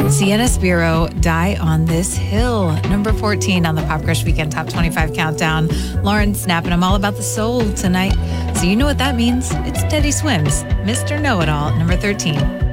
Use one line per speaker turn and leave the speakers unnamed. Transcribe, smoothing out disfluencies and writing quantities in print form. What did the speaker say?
Sienna Spiro, Die on This Hill. Number 14 on the Pop Crush Weekend Top 25 Countdown. Lauren snapping I'm all about the soul tonight. So you know what that means. It's Teddy Swims, Mr. Know-It-All, number 13.